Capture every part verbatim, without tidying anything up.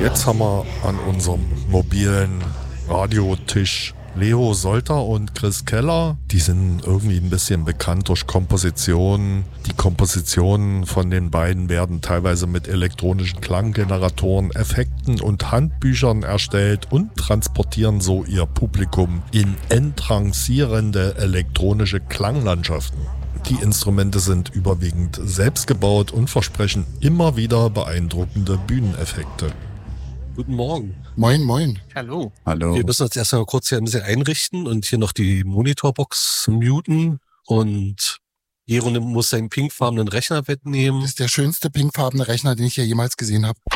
Jetzt haben wir an unserem mobilen Radiotisch Leo Solter und Chris Keller. Die sind irgendwie ein bisschen bekannt durch Kompositionen. Die Kompositionen von den beiden werden teilweise mit elektronischen Klanggeneratoren, Effekten und Handbüchern erstellt und transportieren so ihr Publikum in entrancierende elektronische Klanglandschaften. Die Instrumente sind überwiegend selbst gebaut und versprechen immer wieder beeindruckende Bühneneffekte. Guten Morgen. Moin, moin. Hallo. Hallo. Wir müssen uns erst mal kurz hier ein bisschen einrichten und hier noch die Monitorbox muten. Und Jeroen muss seinen pinkfarbenen Rechner mitnehmen. Das ist der schönste pinkfarbene Rechner, den ich hier jemals gesehen habe.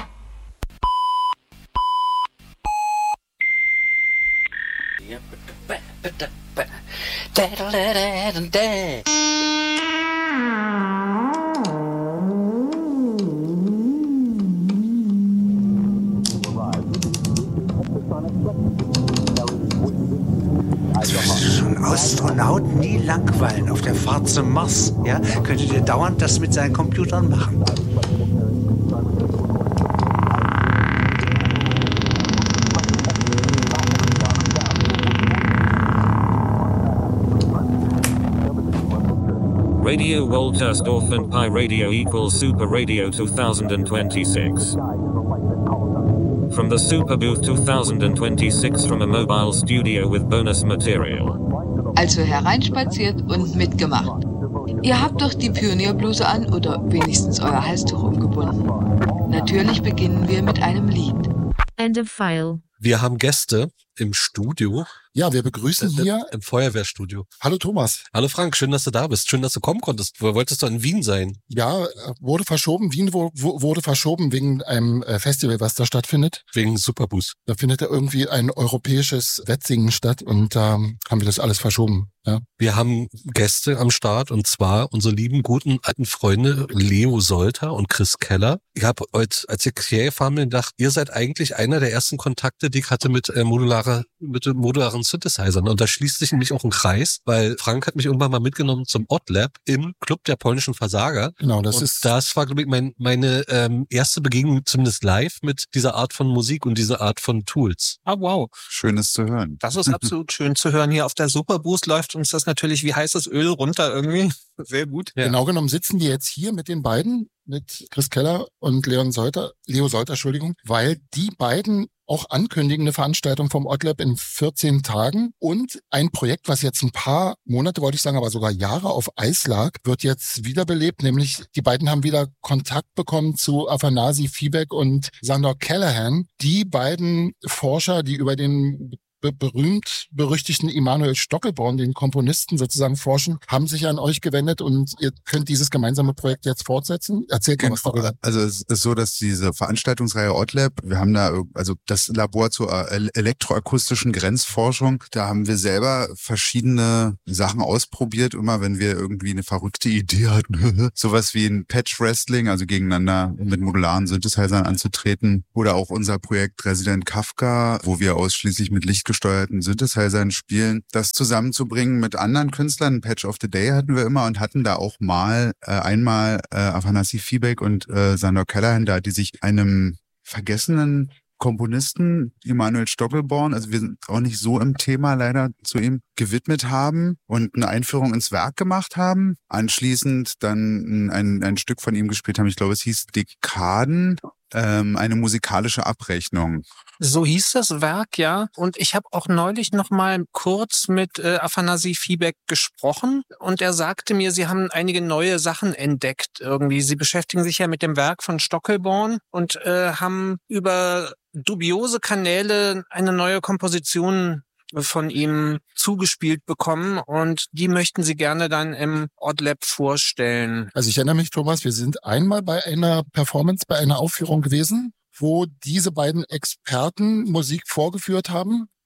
Schon Astronauten nie langweilen auf der Fahrt zum Mars. Ja, könntet ihr dauernd das mit seinen Computern machen. Radio Woltersdorf and Pi Radio equals Super Radio twenty twenty-six. From the Super Booth twenty twenty-six from a mobile studio with bonus material. Also hereinspaziert und mitgemacht. Ihr habt doch die Pionierbluse an oder wenigstens euer Halstuch umgebunden. Natürlich beginnen wir mit einem Lied. End of file. Wir haben Gäste im Studio. Ja, wir begrüßen äh, hier im Feuerwehrstudio. Hallo Thomas. Hallo Frank, schön, dass du da bist. Schön, dass du kommen konntest. Du wolltest doch in Wien sein. Ja, wurde verschoben. Wien wo, wo, wurde verschoben wegen einem Festival, was da stattfindet. Wegen Superboost. Da findet da irgendwie ein europäisches Wettsingen statt und da ähm, haben wir das alles verschoben. Ja. Wir haben Gäste am Start und zwar unsere lieben, guten, alten Freunde Leo Solter und Chris Keller. Ich habe heute, als ich hierher fahren bin, gedacht, ihr seid eigentlich einer der ersten Kontakte, die ich hatte mit äh, modulare, mit modularen Synthesizern. Und da schließt sich nämlich auch ein Kreis, weil Frank hat mich irgendwann mal mitgenommen zum Odd-Lab im Club der polnischen Versager. Genau, das und ist... das war, glaube ich, mein, meine ähm, erste Begegnung, zumindest live, mit dieser Art von Musik und dieser Art von Tools. Ah, wow. Schönes zu hören. Das ist absolut schön zu hören. Hier auf der Superboost läuft uns das natürlich wie heißes Öl runter irgendwie. Sehr gut. Ja. Genau genommen sitzen wir jetzt hier mit den beiden, mit Chris Keller und Leon Solter, Leo Solter, Entschuldigung, weil die beiden auch ankündigen eine Veranstaltung vom Odd-Lab in vierzehn Tagen und ein Projekt, was jetzt ein paar Monate, wollte ich sagen, aber sogar Jahre auf Eis lag, wird jetzt wiederbelebt, nämlich die beiden haben wieder Kontakt bekommen zu Afanasi Fibek und Sandor Callahan. Die beiden Forscher, die über den be- berühmt berüchtigten Immanuel Stockelborn, den Komponisten sozusagen forschen, haben sich an euch gewendet und ihr könnt dieses gemeinsame Projekt jetzt fortsetzen. Erzählt mal was darüber. Also es ist so, dass diese Veranstaltungsreihe Odd-Lab, wir haben da also das Labor zur elektroakustischen Grenzforschung, da haben wir selber verschiedene Sachen ausprobiert, immer wenn wir irgendwie eine verrückte Idee hatten, sowas wie ein Patch-Wrestling, also gegeneinander mit modularen Synthesizern anzutreten, oder auch unser Projekt Resident Kafka, wo wir ausschließlich mit lichtgesteuerten Synthesizern spielen, das zusammenzubringen mit anderen Künstlern. Patch of the Day hatten wir immer und hatten da auch mal äh, einmal äh, Afanasi Fibek und äh, Sandor Callahan da, die sich einem vergessenen Komponisten, Immanuel Stockelborn, also wir sind auch nicht so im Thema leider zu ihm, gewidmet haben und eine Einführung ins Werk gemacht haben. Anschließend dann ein, ein Stück von ihm gespielt haben, ich glaube es hieß Dekaden, ähm, eine musikalische Abrechnung. So hieß das Werk, ja. Und ich habe auch neulich noch mal kurz mit äh, Afanasi Fibek gesprochen und er sagte mir, sie haben einige neue Sachen entdeckt irgendwie. Sie beschäftigen sich ja mit dem Werk von Stockelborn und äh, haben über dubiose Kanäle eine neue Komposition von ihm zugespielt bekommen und die möchten sie gerne dann im Odd-Lab vorstellen. Also ich erinnere mich, Thomas, wir sind einmal bei einer Performance, bei einer Aufführung gewesen, wo diese beiden Experten Musik vorgeführt haben.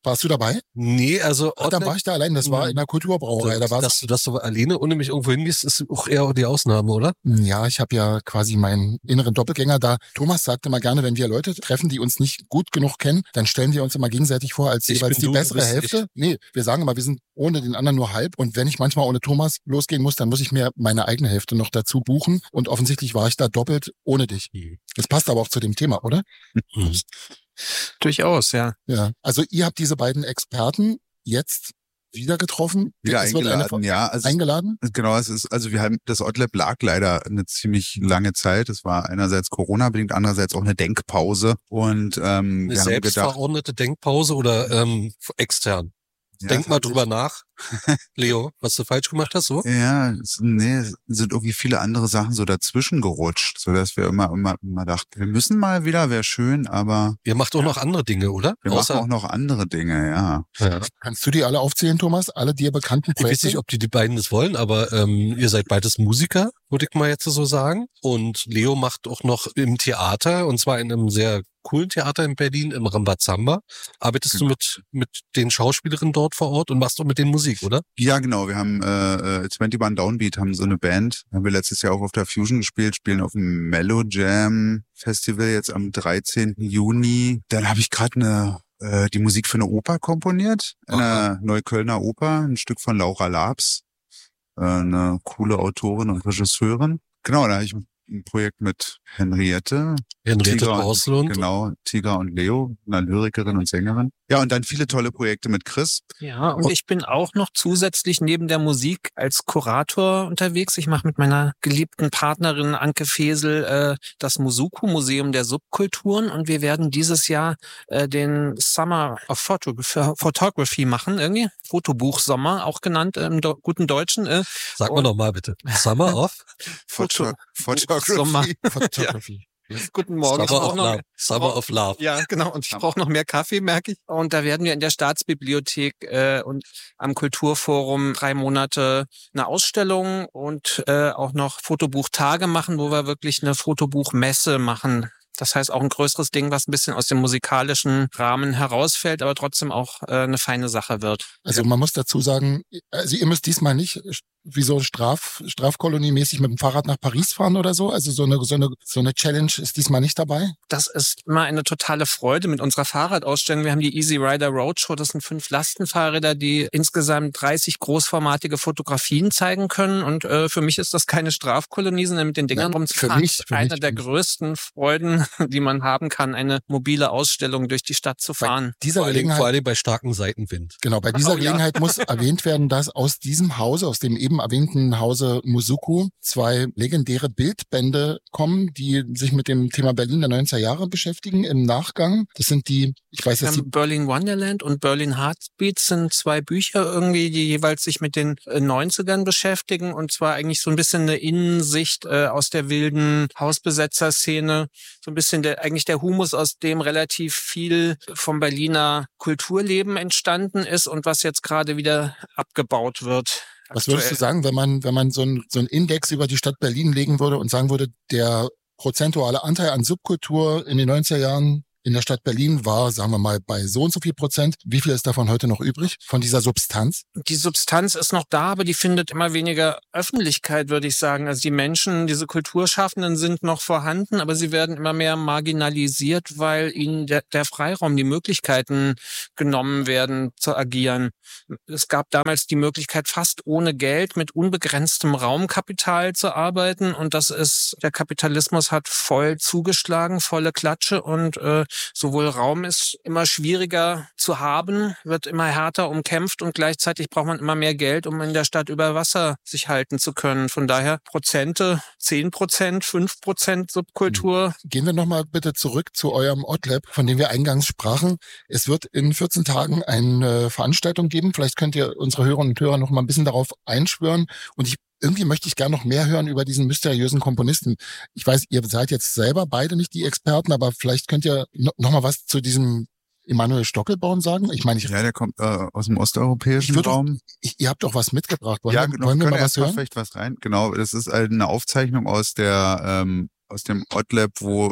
Warst du dabei? Nee, also Ach, dann war ich da allein. Das war in der Kulturbrauerei. Da war's dass, du, dass du alleine ohne mich irgendwo hingehst, ist auch eher die Ausnahme, oder? Ja, ich habe ja quasi meinen inneren Doppelgänger da. Thomas sagte mal gerne, wenn wir Leute treffen, die uns nicht gut genug kennen, dann stellen wir uns immer gegenseitig vor als Ich jeweils bin die du, du bessere bist Hälfte. ich. Nee, wir sagen immer, wir sind ohne den anderen nur halb. Und wenn ich manchmal ohne Thomas losgehen muss, dann muss ich mir meine eigene Hälfte noch dazu buchen. Und offensichtlich war ich da doppelt ohne dich. Das passt aber auch zu dem Thema, oder? Mhm. Durchaus, ja. Ja. Also ihr habt diese beiden Experten jetzt wieder getroffen. Wieder Es wird eingeladen, eine, ja. Also eingeladen? Es, genau, es ist, also wir haben, das Odlab lag leider eine ziemlich lange Zeit. Es war einerseits Corona-bedingt, andererseits auch eine Denkpause. Und ähm, Eine wir haben gedacht, selbstverordnete Denkpause oder ähm, extern? ja, Denk mal drüber nach, Leo, was du falsch gemacht hast, so? Ja, es, nee, es sind irgendwie viele andere Sachen so dazwischen gerutscht, so dass wir immer, immer, immer dachten, wir müssen mal wieder, wäre schön, aber Ihr macht auch noch andere Dinge, oder? wir machen auch noch andere Dinge, ja. Ja. Kannst du die alle aufzählen, Thomas? Alle dir bekannten Ich weiß Projekte? nicht, ob die, die beiden das wollen, aber ähm, ihr seid beides Musiker, würde ich mal jetzt so sagen. Und Leo macht auch noch im Theater, und zwar in einem sehr coolen Theater in Berlin, im Rambazamba. Arbeitest du mit mit den Schauspielerinnen dort vor Ort und machst auch mit denen Musik, oder? Ja, genau, wir haben äh, twenty-one Downbeat, haben so eine Band, haben wir letztes Jahr auch auf der Fusion gespielt, spielen auf dem Mellow Jam Festival jetzt am dreizehnten Juni. Dann habe ich gerade eine äh, die Musik für eine Oper komponiert, eine Neuköllner Oper, ein Stück von Laura Labs, äh, eine coole Autorin und Regisseurin. Genau, da habe ich ein Projekt mit Henriette. Henriette Tiger und- Borslund. Genau, Tiger und Leo, einer Lyrikerin und Sängerin. Ja, und dann viele tolle Projekte mit Chris. Ja, und ich bin auch noch zusätzlich neben der Musik als Kurator unterwegs. Ich mache mit meiner geliebten Partnerin Anke Fesel äh, das Musuku-Museum der Subkulturen und wir werden dieses Jahr äh, den Summer of Photo Photography machen, irgendwie. Fotobuch-Sommer, auch genannt äh, im do guten Deutschen. Äh, Sag mal und- nochmal bitte. Summer of? Photo Sommer. Photography. Photography. Guten Morgen. Ich Summer brauch of noch- Love. Summer of Love. Ja, genau. Und ich brauche noch mehr Kaffee, merke ich. Und da werden wir in der Staatsbibliothek äh, und am Kulturforum drei Monate eine Ausstellung und äh, auch noch Fotobuchtage machen, wo wir wirklich eine Fotobuchmesse machen. Das heißt auch ein größeres Ding, was ein bisschen aus dem musikalischen Rahmen herausfällt, aber trotzdem auch äh, eine feine Sache wird. Also man muss dazu sagen, also ihr müsst diesmal nicht wie so Straf, Strafkolonie-mäßig mit dem Fahrrad nach Paris fahren oder so. Also so eine, so eine, so eine Challenge ist diesmal nicht dabei. Das ist immer eine totale Freude mit unserer Fahrradausstellung. Wir haben die Easy Rider Roadshow. Das sind fünf Lastenfahrräder, die insgesamt dreißig großformatige Fotografien zeigen können. Und äh, für mich ist das keine Strafkolonie, sondern mit den Dingern Nein, rumzufahren. für mich, für Einer mich, der für mich. größten Freuden, die man haben kann, eine mobile Ausstellung durch die Stadt zu fahren. Dieser Vor allem, Gelegenheit, vor allem bei starkem Seitenwind. genau, bei dieser Oh, ja. Gelegenheit muss erwähnt werden, dass aus diesem Hause, aus dem eben erwähnten Hause Musuku, zwei legendäre Bildbände kommen, die sich mit dem Thema Berlin der neunziger Jahre beschäftigen im Nachgang. Das sind die, ich weiß Wir jetzt die haben Berlin Wonderland und Berlin Heartbeats sind zwei Bücher irgendwie, die jeweils sich mit den äh, neunzigern beschäftigen und zwar eigentlich so ein bisschen eine Innensicht äh, aus der wilden Hausbesetzerszene, so ein bisschen der eigentlich der Humus, aus dem relativ viel vom Berliner Kulturleben entstanden ist und was jetzt gerade wieder abgebaut wird. Was würdest du Aktuell. sagen, wenn man, wenn man so ein, so ein Index über die Stadt Berlin legen würde und sagen würde, der prozentuale Anteil an Subkultur in den neunziger Jahren in der Stadt Berlin war, sagen wir mal, bei so und so viel Prozent. Wie viel ist davon heute noch übrig, von dieser Substanz? Die Substanz ist noch da, aber die findet immer weniger Öffentlichkeit, würde ich sagen. Also die Menschen, diese Kulturschaffenden sind noch vorhanden, aber sie werden immer mehr marginalisiert, weil ihnen der, der Freiraum, die Möglichkeiten genommen werden, zu agieren. Es gab damals die Möglichkeit, fast ohne Geld mit unbegrenztem Raumkapital zu arbeiten und das ist, der Kapitalismus hat voll zugeschlagen, volle Klatsche und äh, sowohl Raum ist immer schwieriger zu haben, wird immer härter umkämpft und gleichzeitig braucht man immer mehr Geld, um in der Stadt über Wasser sich halten zu können. Von daher Prozente, zehn Prozent, fünf Prozent Subkultur. Gehen wir nochmal bitte zurück zu eurem Odlab, von dem wir eingangs sprachen. Es wird in vierzehn Tagen eine Veranstaltung geben. Vielleicht könnt ihr unsere Hörerinnen und Hörer noch mal ein bisschen darauf einschwören. Und ich irgendwie möchte ich gerne noch mehr hören über diesen mysteriösen Komponisten. Ich weiß, ihr seid jetzt selber beide nicht die Experten, aber vielleicht könnt ihr no, noch mal was zu diesem Emanuel Stockelbaum sagen. Ich meine, ich, Ja, der kommt äh, aus dem osteuropäischen Ich würde- Raum. ich, ihr habt doch was mitgebracht. Wollen, Ja, wir, genau. wollen wir Können mal was erst mal hören? vielleicht was rein? Genau, das ist halt eine Aufzeichnung aus der ähm, aus dem Odlab, wo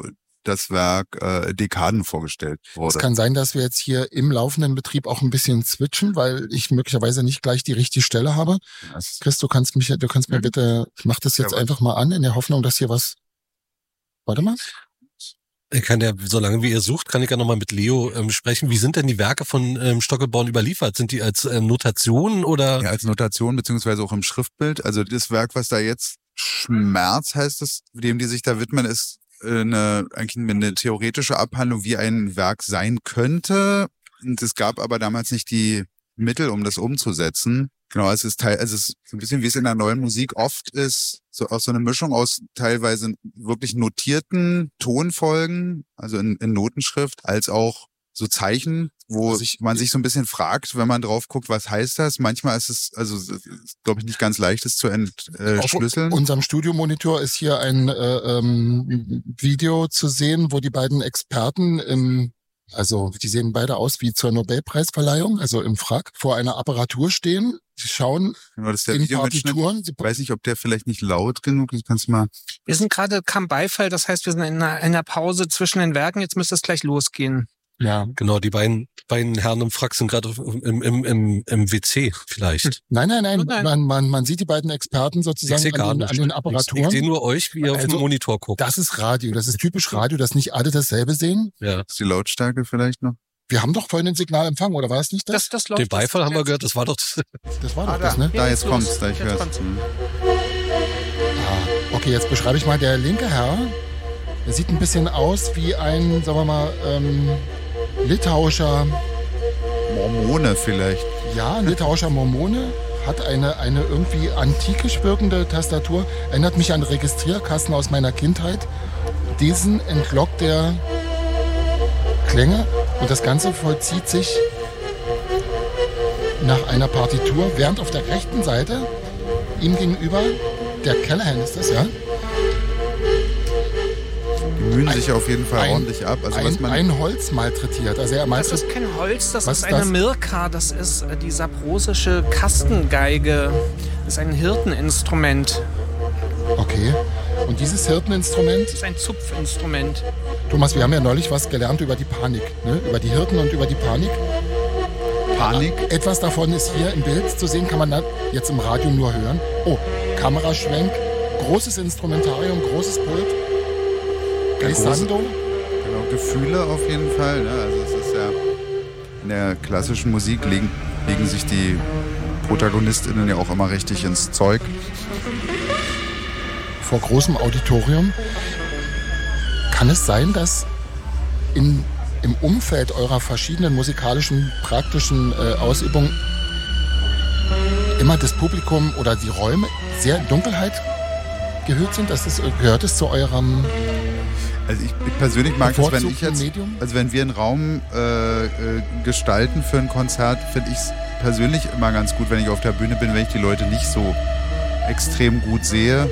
das Werk äh, Dekaden vorgestellt wurde. Es kann sein, dass wir jetzt hier im laufenden Betrieb auch ein bisschen switchen, weil ich möglicherweise nicht gleich die richtige Stelle habe. Das- Chris, du kannst mich, du kannst mir Mhm. bitte, ich mach das jetzt Ja, einfach mal an, in der Hoffnung, dass hier was, warte mal. Ich kann ja, solange wie ihr sucht, kann ich ja nochmal mit Leo ähm, sprechen. Wie sind denn die Werke von ähm, Stockelborn überliefert? Sind die als ähm, Notation oder? Ja, als Notation beziehungsweise auch im Schriftbild. Also das Werk, was da jetzt Schmerz heißt es, dem die sich da widmen, ist eine, eigentlich eine theoretische Abhandlung, wie ein Werk sein könnte. Und es gab aber damals nicht die Mittel, um das umzusetzen. Genau, es ist Teil, also es ist so ein bisschen wie es in der neuen Musik oft ist, so auch so eine Mischung aus teilweise wirklich notierten Tonfolgen, also in, in Notenschrift, als auch so Zeichen, wo Also ich- man sich so ein bisschen fragt, wenn man drauf guckt, was heißt das? Manchmal ist es, also glaube ich, nicht ganz leicht, es zu entschlüsseln. Auf unserem Studiomonitor ist hier ein äh, ähm, Video zu sehen, wo die beiden Experten im, also die sehen beide aus wie zur Nobelpreisverleihung, also im Frack, vor einer Apparatur stehen. Sie schauen Genau, das ist der in Videomitschnitt. Partituren. Sie, Ich weiß nicht, ob der vielleicht nicht laut genug ist. Kannst du mal. Wir sind gerade kam Beifall, das heißt, wir sind in einer, in einer Pause zwischen den Werken. Jetzt müsste es gleich losgehen. ja. Genau, die beiden, beiden Herren im Frack sind gerade im, im, im, im W C vielleicht. Nein, nein, nein, Nein. Man, man, man sieht die beiden Experten Ich sozusagen sehe gar an den, nicht. an den Ich, ich Apparaturen. sehe nur euch, wie ihr auf Also, dem Monitor guckt. Das ist Radio, das ist typisch Radio, dass nicht alle dasselbe sehen. Ja. Ist die Lautstärke vielleicht noch? Wir haben doch vorhin ein Signal empfangen, oder war es nicht das? Das, das läuft. Den Beifall haben wir gehört, das war doch. Das war Ah, doch da, das, ne? da Ja, jetzt jetzt kommt's, los. da ich Jetzt hör's. kommt's. Hm. Ah, okay, jetzt beschreibe ich mal. Der linke Herr, der sieht ein bisschen aus wie ein, sagen wir mal, ähm, litauischer, Mormone vielleicht. ja, ein litauischer Mormone, hat eine, eine irgendwie antikisch wirkende Tastatur, erinnert mich an Registrierkasten aus meiner Kindheit. Diesen entlockt der Klänge und das Ganze vollzieht sich nach einer Partitur, während auf der rechten Seite ihm gegenüber, der Callahan ist das, ja? Die mühen Ein- sich auf jeden Fall ein- ordentlich ab. Also was Ein, man, ein Holz malträtiert. Also er Das malträtiert. ist kein Holz, das Was ist ist eine das? Mirka, das ist äh, die saprosische Kastengeige. Das ist ein Hirteninstrument. Okay. Und dieses Hirteninstrument, Das ist ein Zupfinstrument. Thomas, wir haben ja neulich was gelernt über die Panik, ne? Über die Hirten und über die Panik. Panik. Etwas davon ist hier im Bild zu sehen, kann man dann jetzt im Radio nur hören. Oh, Kameraschwenk, großes Instrumentarium, großes Pult. Ja, große- Glissando. Genau, Gefühle auf jeden Fall. Ne? Also es ist ja in der klassischen Musik legen, legen sich die ProtagonistInnen ja auch immer richtig ins Zeug. Vor großem Auditorium. Kann es sein, dass in, im Umfeld eurer verschiedenen musikalischen, praktischen äh, Ausübungen immer das Publikum oder die Räume sehr in Dunkelheit gehüllt sind? Das ist, gehört es zu eurem Also ich, ich persönlich mag es, wenn ich bevorzugten jetzt, Medium? also wenn wir einen Raum äh, äh, gestalten für ein Konzert, finde ich es persönlich immer ganz gut, wenn ich auf der Bühne bin, wenn ich die Leute nicht so extrem gut sehe.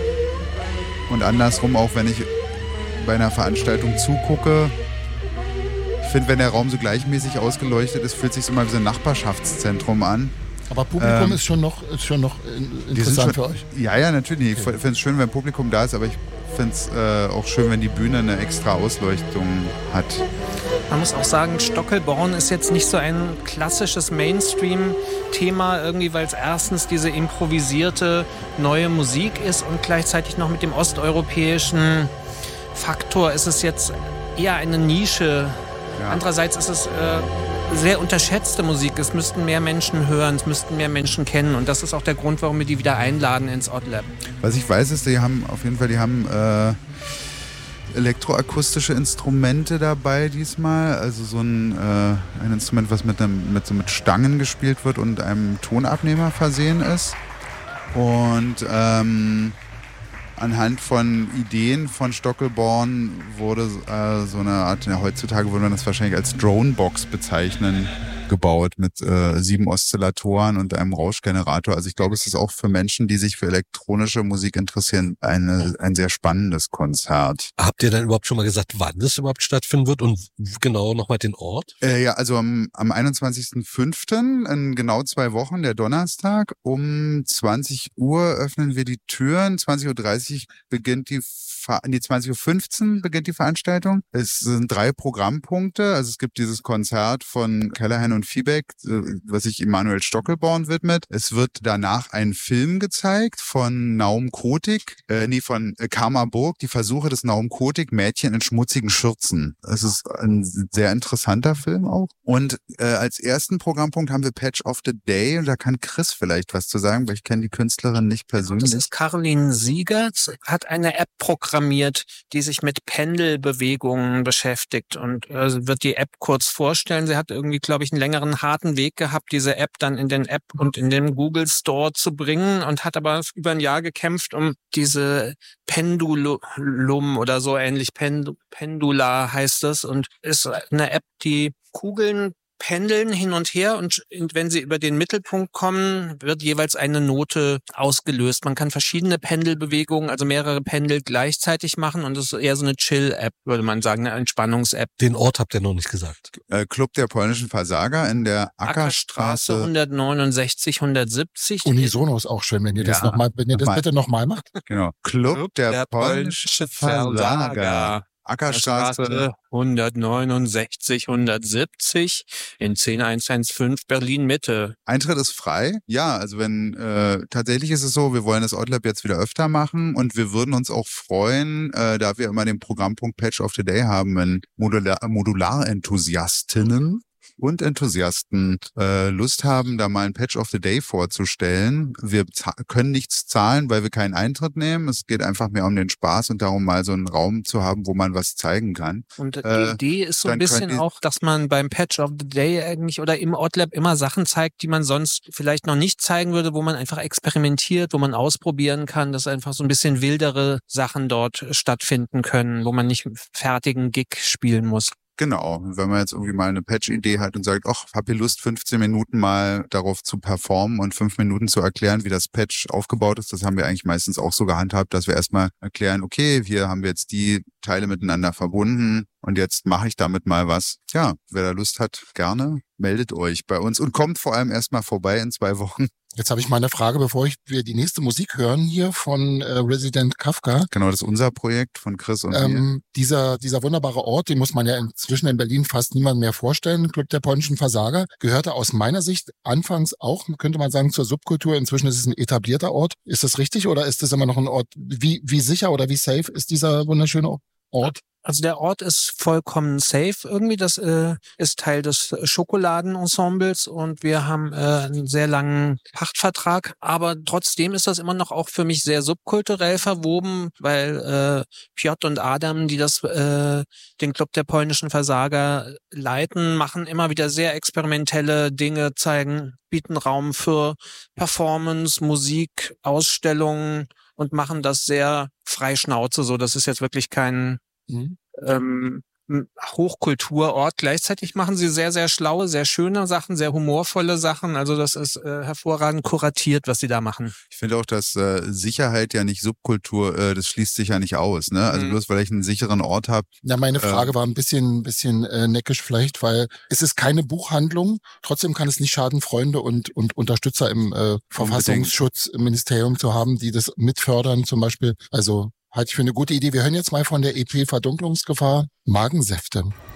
Und andersrum auch, wenn ich bei einer Veranstaltung zugucke. Ich finde, wenn der Raum so gleichmäßig ausgeleuchtet ist, fühlt sich immer wie so ein Nachbarschaftszentrum an. Aber Publikum ähm, ist schon noch, ist schon noch in- Die sind interessant schon, für euch. Ja, ja, natürlich. Ich Okay. finde es schön, wenn Publikum da ist, aber ich finde es äh, auch schön, wenn die Bühne eine extra Ausleuchtung hat. Man muss auch sagen, Stockelborn ist jetzt nicht so ein klassisches Mainstream-Thema, irgendwie, weil es erstens diese improvisierte neue Musik ist und gleichzeitig noch mit dem osteuropäischen Faktor ist es jetzt eher eine Nische. Ja. Andererseits ist es äh, sehr unterschätzte Musik. Es müssten mehr Menschen hören, es müssten mehr Menschen kennen. Und das ist auch der Grund, warum wir die wieder einladen ins Odd-Lab. Was ich weiß, ist, die haben auf jeden Fall, die haben äh, elektroakustische Instrumente dabei diesmal. Also so ein, äh, ein Instrument, was mit, einem, mit, so mit Stangen gespielt wird und einem Tonabnehmer versehen ist. Und ähm, anhand von Ideen von Stockelborn wurde äh, so eine Art, ja, heutzutage würde man das wahrscheinlich als Dronebox bezeichnen, gebaut mit äh, sieben Oszillatoren und einem Rauschgenerator. Also ich glaube, es ist auch für Menschen, die sich für elektronische Musik interessieren, eine, ein sehr spannendes Konzert. Habt ihr denn überhaupt schon mal gesagt, wann es überhaupt stattfinden wird und genau nochmal den Ort? Äh, ja, also am, am einundzwanzigsten fünften in genau zwei Wochen, der Donnerstag, um zwanzig Uhr öffnen wir die Türen. zwanzig Uhr dreißig beginnt die die zwanzig Uhr fünfzehn beginnt die Veranstaltung. Es sind drei Programmpunkte. Also es gibt dieses Konzert von Callahan und Fiebeck, was sich Emanuel Stockelborn widmet. Es wird danach ein Film gezeigt von Naum Kotik, äh, nee, von Karma Burg, die Versuche des Naum Kotik, Mädchen in schmutzigen Schürzen. Es ist ein sehr interessanter Film auch. Und äh, als ersten Programmpunkt haben wir Patch of the Day. Und da kann Chris vielleicht was zu sagen, weil ich kenne die Künstlerin nicht persönlich. Das ist Caroline Siegert, hat eine App programmiert, die sich mit Pendelbewegungen beschäftigt und äh, wird die App kurz vorstellen. Sie hat irgendwie, glaube ich, einen längeren, harten Weg gehabt, diese App dann in den App und in den Google Store zu bringen und hat aber über ein Jahr gekämpft, um diese Pendulum oder so ähnlich, Pend- Pendula heißt es, und ist eine App, die Kugeln pendeln hin und her und wenn sie über den Mittelpunkt kommen, wird jeweils eine Note ausgelöst. Man kann verschiedene Pendelbewegungen, also mehrere Pendel gleichzeitig machen und das ist eher so eine Chill-App, würde man sagen, eine Entspannungs-App. Den Ort habt ihr noch nicht gesagt. Äh, Club der polnischen Versager in der Ackerstraße. hundertneunundsechzig, hundertsiebzig. Unisono ist auch schön, wenn ihr das Ja, nochmal, wenn ihr das nochmal. bitte nochmal macht. Genau. Club, Club der, der polnische polnische Versager. Versager. Ackerstraße. hundertneunundsechzig, hundertsiebzig in zehn eins eins fünf Berlin Mitte. Eintritt ist frei. Ja, also wenn äh, tatsächlich ist es so, wir wollen das Oddlab jetzt wieder öfter machen und wir würden uns auch freuen, äh, da wir immer den Programmpunkt Patch of the Day haben, wenn Modular, Modular-Enthusiastinnen und Enthusiasten äh, Lust haben, da mal ein Patch of the Day vorzustellen. Wir za- können nichts zahlen, weil wir keinen Eintritt nehmen. Es geht einfach mehr um den Spaß und darum, mal so einen Raum zu haben, wo man was zeigen kann. Und Äh, die Idee ist so ein dann bisschen könnt ihr- auch, dass man beim Patch of the Day eigentlich oder im Oddlab immer Sachen zeigt, die man sonst vielleicht noch nicht zeigen würde, wo man einfach experimentiert, wo man ausprobieren kann, dass einfach so ein bisschen wildere Sachen dort stattfinden können, wo man nicht fertigen Gig spielen muss. Genau, wenn man jetzt irgendwie mal eine Patch-Idee hat und sagt, ach, hab ihr Lust, fünfzehn Minuten mal darauf zu performen und fünf Minuten zu erklären, wie das Patch aufgebaut ist, das haben wir eigentlich meistens auch so gehandhabt, dass wir erstmal erklären, okay, hier haben wir jetzt die Teile miteinander verbunden und jetzt mache ich damit mal was. Ja, wer da Lust hat, gerne meldet euch bei uns und kommt vor allem erstmal vorbei in zwei Wochen. Jetzt habe ich mal eine Frage, bevor ich, wir die nächste Musik hören hier von äh, Resident Kafka. Genau, das ist unser Projekt von Chris und mir. Ähm, dieser, dieser wunderbare Ort, den muss man ja inzwischen in Berlin fast niemand mehr vorstellen. Club der polnischen Versager gehörte aus meiner Sicht anfangs auch, könnte man sagen, zur Subkultur. Inzwischen ist es ein etablierter Ort. Ist das richtig oder ist das immer noch ein Ort? Wie, wie sicher oder wie safe ist dieser wunderschöne Ort? Also der Ort ist vollkommen safe irgendwie. Das äh, ist Teil des Schokoladenensembles und wir haben äh, einen sehr langen Pachtvertrag. Aber trotzdem ist das immer noch auch für mich sehr subkulturell verwoben, weil äh, Piotr und Adam, die das äh, den Club der polnischen Versager leiten, machen immer wieder sehr experimentelle Dinge, zeigen, bieten Raum für Performance, Musik, Ausstellungen und machen das sehr frei Schnauze. So, das ist jetzt wirklich kein Mhm. ähm, Hochkulturort. Gleichzeitig machen sie sehr, sehr schlaue, sehr schöne Sachen, sehr humorvolle Sachen. Also das ist äh, hervorragend kuratiert, was sie da machen. Ich finde auch, dass äh, Sicherheit ja nicht Subkultur, äh, das schließt sich ja nicht aus. Ne? Also Mhm. bloß weil ich einen sicheren Ort habe. Ja, meine Frage Ähm. war ein bisschen, ein bisschen äh, neckisch vielleicht, weil es ist keine Buchhandlung. Trotzdem kann es nicht schaden, Freunde und, und Unterstützer im äh, Verfassungsschutz im Ministerium zu haben, die das mitfördern zum Beispiel. Also halte ich für eine gute Idee. Wir hören jetzt mal von der E P Verdunklungsgefahr Magensäfte.